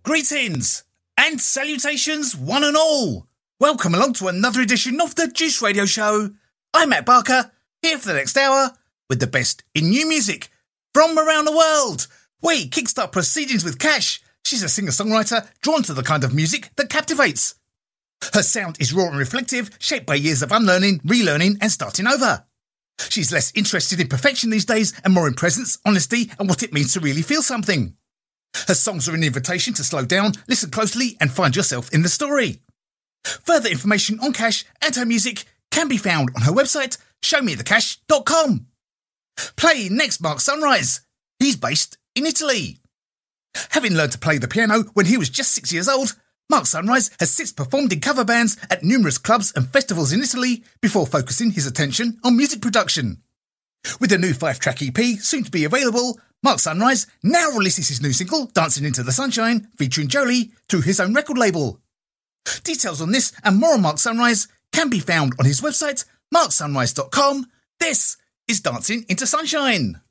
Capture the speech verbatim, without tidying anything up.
Greetings and salutations, one and all. Welcome along to another edition of the Juice Radio Show. I'm Matt Barker, here for the next hour with the best in new music from around the world. We kickstart proceedings with Cash. She's a singer-songwriter drawn to the kind of music that captivates. Her sound is raw and reflective, shaped by years of unlearning, relearning and starting over. She's less interested in perfection these days and more in presence, honesty and what it means to really feel something. Her songs are an invitation to slow down, listen closely and find yourself in the story. Further information on Cash and her music can be found on her website, show me the cash dot com. Play next Mark Sunrise. He's based in Italy. Having learned to play the piano when he was just six years old, Mark Sunrise has since performed in cover bands at numerous clubs and festivals in Italy before focusing his attention on music production. With a new five-track E P soon to be available, Mark Sunrise now releases his new single, Dancing into the Sunshine, featuring Jolie, through his own record label. Details on this and more on Mark Sunrise can be found on his website, mark sunrise dot com. This is Dancing into Sunshine.